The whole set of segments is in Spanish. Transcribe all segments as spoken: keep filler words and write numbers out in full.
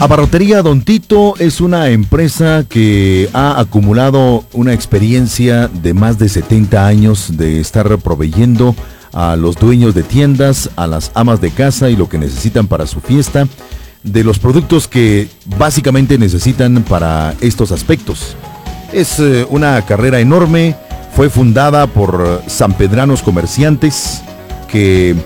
Abarrotería Don Tito es una empresa que ha acumulado una experiencia de más de setenta años de estar proveyendo a los dueños de tiendas, a las amas de casa y lo que necesitan para su fiesta, de los productos que básicamente necesitan para estos aspectos. Es eh, una carrera enorme, fue fundada por sanpedranos comerciantes que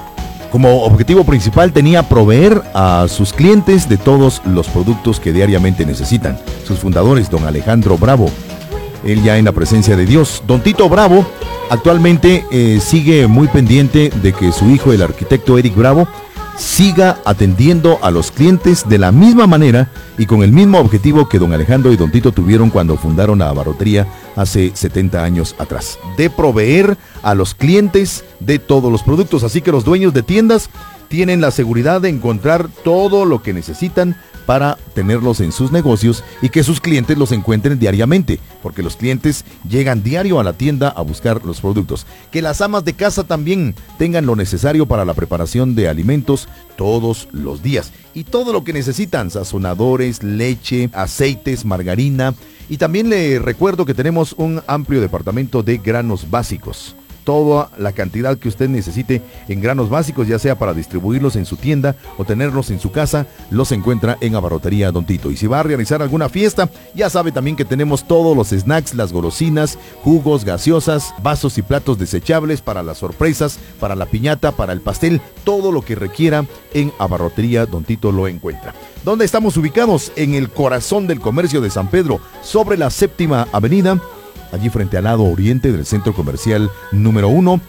como objetivo principal tenía proveer a sus clientes de todos los productos que diariamente necesitan. Sus fundadores, don Alejandro Bravo, él ya en la presencia de Dios. Don Tito Bravo actualmente eh, sigue muy pendiente de que su hijo, el arquitecto Eric Bravo, siga atendiendo a los clientes de la misma manera y con el mismo objetivo que don Alejandro y don Tito tuvieron cuando fundaron la abarrotería hace setenta años atrás, de proveer a los clientes de todos los productos. Así que los dueños de tiendas tienen la seguridad de encontrar todo lo que necesitan para tenerlos en sus negocios y que sus clientes los encuentren diariamente, porque los clientes llegan diario a la tienda a buscar los productos. Que las amas de casa también tengan lo necesario para la preparación de alimentos todos los días. Y todo lo que necesitan, sazonadores, leche, aceites, margarina. Y también le recuerdo que tenemos un amplio departamento de granos básicos. Toda la cantidad que usted necesite en granos básicos, ya sea para distribuirlos en su tienda o tenerlos en su casa, los encuentra en Abarrotería Don Tito. Y si va a realizar alguna fiesta, ya sabe también que tenemos todos los snacks, las golosinas, jugos, gaseosas, vasos y platos desechables para las sorpresas, para la piñata, para el pastel, todo lo que requiera en Abarrotería Don Tito lo encuentra. ¿Dónde estamos ubicados? En el corazón del comercio de San Pedro, sobre la Séptima Avenida, allí frente al lado oriente del centro comercial número uno.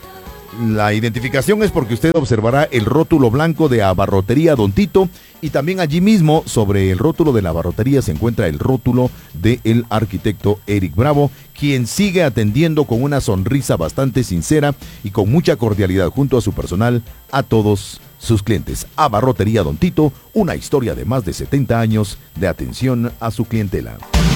La identificación es porque usted observará el rótulo blanco de Abarrotería Don Tito y también allí mismo sobre el rótulo de la abarrotería se encuentra el rótulo del arquitecto Eric Bravo, quien sigue atendiendo con una sonrisa bastante sincera y con mucha cordialidad junto a su personal a todos sus clientes. Abarrotería Don Tito, una historia de más de setenta años de atención a su clientela.